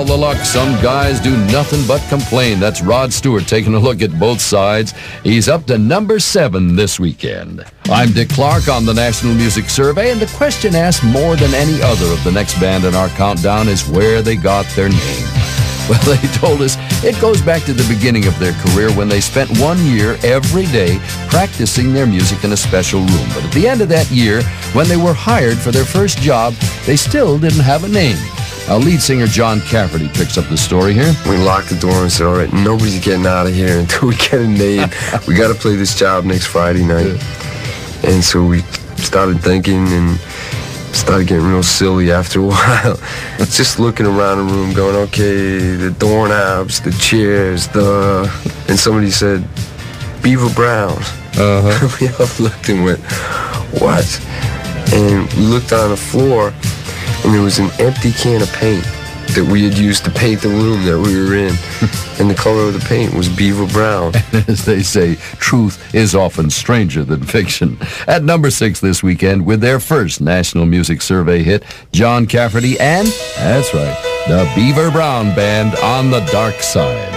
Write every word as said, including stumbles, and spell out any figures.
all the luck. Some guys do nothing but complain. That's Rod Stewart taking a look at both sides. He's up to number seven this weekend. I'm Dick Clark on the National Music Survey, and the question asked more than any other of the next band in our countdown is where they got their name. Well, they told us it goes back to the beginning of their career when they spent one year every day practicing their music in a special room. But at the end of that year, when they were hired for their first job, they still didn't have a name. Now, lead singer John Cafferty picks up the story here. We locked the door and said, all right, nobody's getting out of here until we get a name. We got to play this job next Friday night. Yeah. And so we started thinking and started getting real silly after a while. Just looking around the room going, okay, the doorknobs, the chairs, the... And somebody said, Beaver Brown. Uh-huh. We all looked and went, what? And we looked on the floor, and there was an empty can of paint that we had used to paint the room that we were in. And the color of the paint was Beaver Brown. As they say, truth is often stranger than fiction. At number six this weekend, with their first National Music Survey hit, John Cafferty and, that's right, the Beaver Brown Band on the Dark Side.